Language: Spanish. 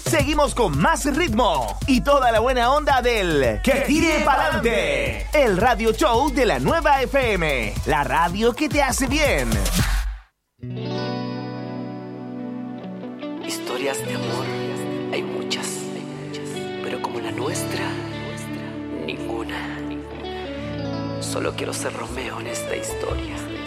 Seguimos con más ritmo y toda la buena onda del Que Tire Pa'lante, el radio show de la Nueva FM, la radio que te hace bien. Historias de amor hay muchas, pero como la nuestra, ninguna. Solo quiero ser Romeo en esta historia.